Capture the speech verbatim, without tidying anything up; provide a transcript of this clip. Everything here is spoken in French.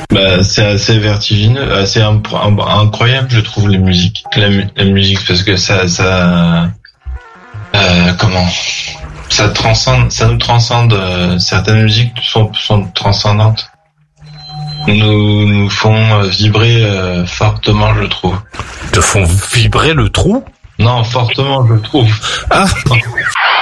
Bah, c'est assez vertigineux, assez imp- incroyable, je trouve, les musiques. La, mu- la musique, parce que ça, ça, euh, comment, ça transcende, ça nous transcende. Euh, certaines musiques sont, sont transcendantes, nous, nous font vibrer euh, fortement, je trouve. Te font vibrer le trou? Non, fortement, je trouve. Ah.